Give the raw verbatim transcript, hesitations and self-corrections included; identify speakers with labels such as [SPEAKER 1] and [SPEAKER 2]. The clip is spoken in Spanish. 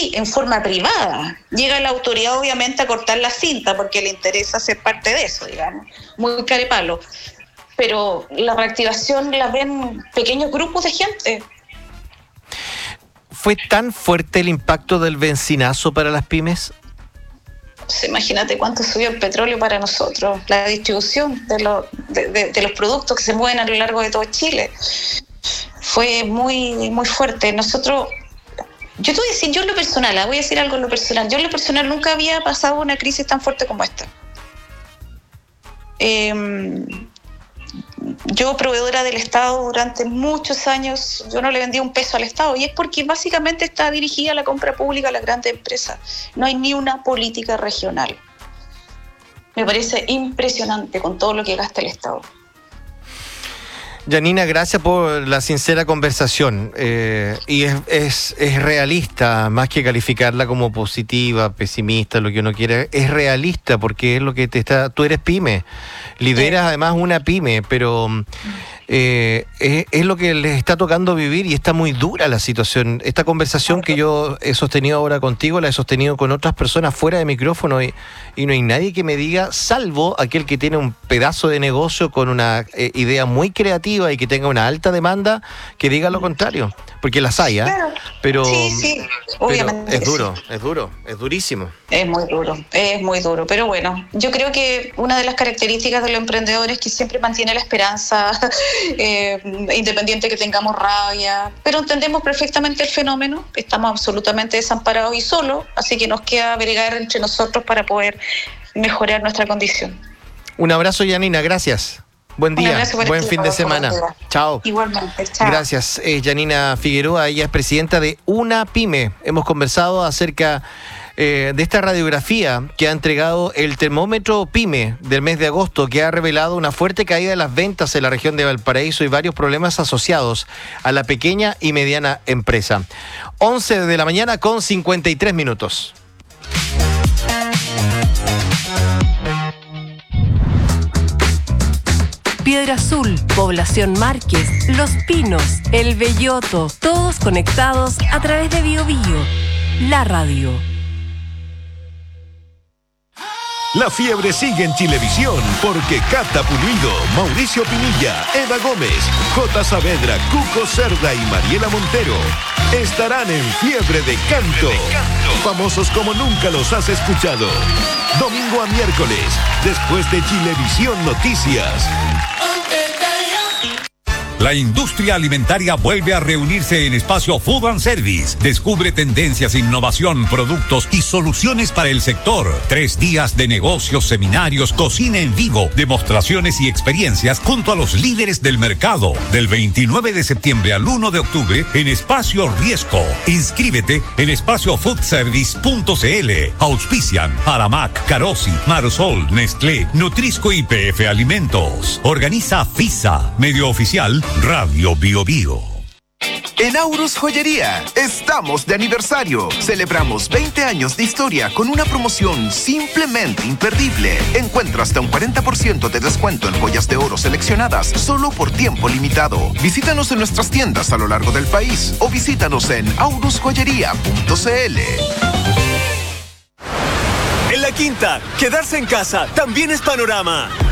[SPEAKER 1] muy en forma privada. Llega la autoridad obviamente a cortar la cinta porque le interesa ser parte de eso, digamos, muy carepalo. Pero la reactivación la ven pequeños grupos de gente.
[SPEAKER 2] ¿Fue tan fuerte el impacto del bencinazo para las pymes?
[SPEAKER 1] Pues imagínate cuánto subió el petróleo para nosotros, la distribución de, lo, de, de, de los productos que se mueven a lo largo de todo Chile. Fue muy, muy fuerte. Nosotros, yo te voy a decir, yo en lo personal, voy a decir algo en lo personal, yo en lo personal nunca había pasado una crisis tan fuerte como esta. Eh, Yo, proveedora del Estado durante muchos años, yo no le vendía un peso al Estado, y es porque básicamente está dirigida la compra pública a las grandes empresas. No hay ni una política regional. Me parece impresionante con todo lo que gasta el Estado.
[SPEAKER 2] Yanina, gracias por la sincera conversación. Eh, y es, es, es realista, más que calificarla como positiva, pesimista, lo que uno quiere. Es realista porque es lo que te está... Tú eres pyme, lideras sí. Además una pyme, pero eh, es, es lo que les está tocando vivir y está muy dura la situación. Esta conversación que yo he sostenido ahora contigo, la he sostenido con otras personas fuera de micrófono y, y no hay nadie que me diga, salvo aquel que tiene un pedazo de negocio con una eh, idea muy creativa y que tenga una alta demanda, que diga lo contrario, porque las hay, ¿eh?
[SPEAKER 1] Claro.
[SPEAKER 2] pero,
[SPEAKER 1] sí, sí, obviamente
[SPEAKER 2] pero es duro,
[SPEAKER 1] sí.
[SPEAKER 2] es duro, es durísimo.
[SPEAKER 1] Es muy duro, es muy duro, pero bueno, yo creo que una de las características de los emprendedores es que siempre mantiene la esperanza, eh, independiente que tengamos rabia, pero entendemos perfectamente el fenómeno, estamos absolutamente desamparados y solos, así que nos queda bregar entre nosotros para poder mejorar nuestra condición.
[SPEAKER 2] Un abrazo, Yanina, gracias. Buen día, buen fin de semana. Chao.
[SPEAKER 1] Igualmente, chao.
[SPEAKER 2] Gracias. Eh, Yanina Figueroa, ella es presidenta de Una Pyme. Hemos conversado acerca eh, de esta radiografía que ha entregado el termómetro PYME del mes de agosto, que ha revelado una fuerte caída de las ventas en la región de Valparaíso y varios problemas asociados a la pequeña y mediana empresa. once de la mañana con cincuenta y tres minutos.
[SPEAKER 3] Piedra Azul, Población Márquez, Los Pinos, El Belloto, todos conectados a través de Bio Bio, la radio.
[SPEAKER 4] La fiebre sigue en Chilevisión porque Cata Pulido, Mauricio Pinilla, Eva Gómez, J. Saavedra, Cuco Cerda y Mariela Montero estarán en Fiebre de Canto. Famosos como nunca los has escuchado. Domingo a miércoles, después de Chilevisión Noticias.
[SPEAKER 5] La industria alimentaria vuelve a reunirse en Espacio Food and Service. Descubre tendencias, innovación, productos y soluciones para el sector. Tres días de negocios, seminarios, cocina en vivo, demostraciones y experiencias junto a los líderes del mercado. Del veintinueve de septiembre al uno de octubre en Espacio Riesco. Inscríbete en espacio food service punto c l. Auspician Aramac, Carosi, Marsol, Nestlé, Nutrisco y P F Alimentos. Organiza FISA, medio oficial Radio Bio Bio.
[SPEAKER 6] En Aurus Joyería estamos de aniversario. Celebramos veinte años de historia con una promoción simplemente imperdible. Encuentra hasta un cuarenta por ciento de descuento en joyas de oro seleccionadas solo por tiempo limitado. Visítanos en nuestras tiendas a lo largo del país o visítanos en aurus joyería punto c l.
[SPEAKER 7] En La Quinta, quedarse en casa también es panorama.